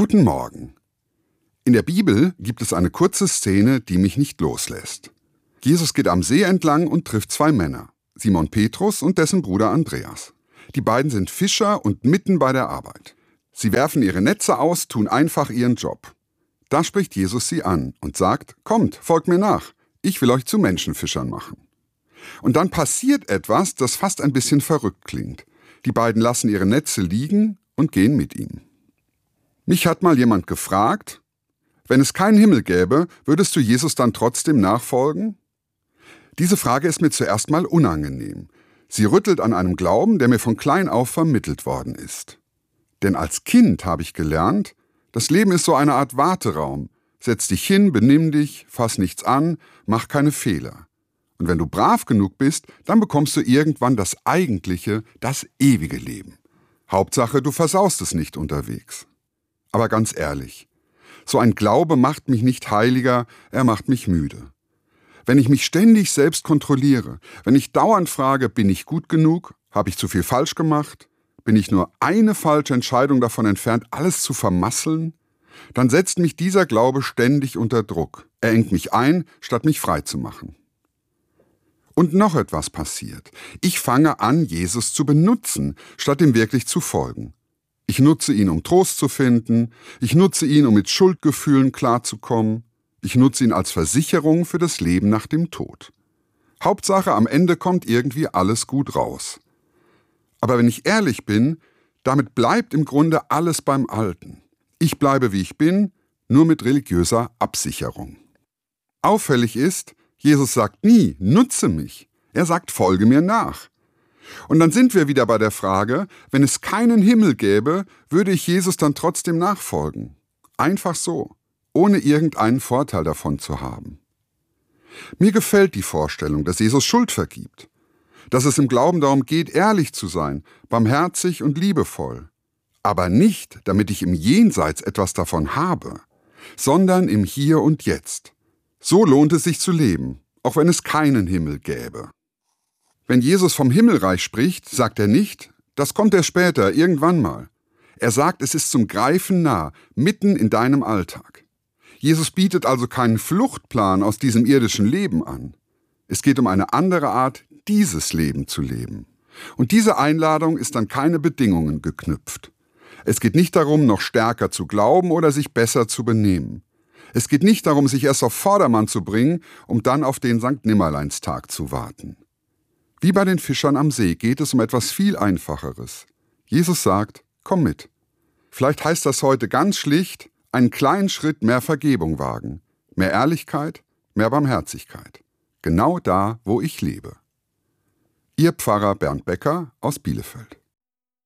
Guten Morgen. In der Bibel gibt es eine kurze Szene, die mich nicht loslässt. Jesus geht am See entlang und trifft zwei Männer, Simon Petrus und dessen Bruder Andreas. Die beiden sind Fischer und mitten bei der Arbeit. Sie werfen ihre Netze aus, tun einfach ihren Job. Da spricht Jesus sie an und sagt: Kommt, folgt mir nach, ich will euch zu Menschenfischern machen. Und dann passiert etwas, das fast ein bisschen verrückt klingt. Die beiden lassen ihre Netze liegen und gehen mit ihm. Mich hat mal jemand gefragt: Wenn es keinen Himmel gäbe, würdest du Jesus dann trotzdem nachfolgen? Diese Frage ist mir zuerst mal unangenehm. Sie rüttelt an einem Glauben, der mir von klein auf vermittelt worden ist. Denn als Kind habe ich gelernt, das Leben ist so eine Art Warteraum. Setz dich hin, benimm dich, fass nichts an, mach keine Fehler. Und wenn du brav genug bist, dann bekommst du irgendwann das eigentliche, das ewige Leben. Hauptsache, du versaust es nicht unterwegs. Aber ganz ehrlich, so ein Glaube macht mich nicht heiliger, er macht mich müde. Wenn ich mich ständig selbst kontrolliere, wenn ich dauernd frage, bin ich gut genug, habe ich zu viel falsch gemacht, bin ich nur eine falsche Entscheidung davon entfernt, alles zu vermasseln, dann setzt mich dieser Glaube ständig unter Druck. Er engt mich ein, statt mich frei zu machen. Und noch etwas passiert. Ich fange an, Jesus zu benutzen, statt ihm wirklich zu folgen. Ich nutze ihn, um Trost zu finden. Ich nutze ihn, um mit Schuldgefühlen klarzukommen. Ich nutze ihn als Versicherung für das Leben nach dem Tod. Hauptsache, am Ende kommt irgendwie alles gut raus. Aber wenn ich ehrlich bin, damit bleibt im Grunde alles beim Alten. Ich bleibe, wie ich bin, nur mit religiöser Absicherung. Auffällig ist, Jesus sagt nie, nutze mich. Er sagt, folge mir nach. Und dann sind wir wieder bei der Frage, wenn es keinen Himmel gäbe, würde ich Jesus dann trotzdem nachfolgen? Einfach so, ohne irgendeinen Vorteil davon zu haben. Mir gefällt die Vorstellung, dass Jesus Schuld vergibt, dass es im Glauben darum geht, ehrlich zu sein, barmherzig und liebevoll, aber nicht, damit ich im Jenseits etwas davon habe, sondern im Hier und Jetzt. So lohnt es sich zu leben, auch wenn es keinen Himmel gäbe. Wenn Jesus vom Himmelreich spricht, sagt er nicht, das kommt erst später, irgendwann mal. Er sagt, es ist zum Greifen nah, mitten in deinem Alltag. Jesus bietet also keinen Fluchtplan aus diesem irdischen Leben an. Es geht um eine andere Art, dieses Leben zu leben. Und diese Einladung ist an keine Bedingungen geknüpft. Es geht nicht darum, noch stärker zu glauben oder sich besser zu benehmen. Es geht nicht darum, sich erst auf Vordermann zu bringen, um dann auf den Sankt-Nimmerleins-Tag zu warten. Wie bei den Fischern am See geht es um etwas viel Einfacheres. Jesus sagt, komm mit. Vielleicht heißt das heute ganz schlicht, einen kleinen Schritt mehr Vergebung wagen, mehr Ehrlichkeit, mehr Barmherzigkeit. Genau da, wo ich lebe. Ihr Pfarrer Bernd Becker aus Bielefeld.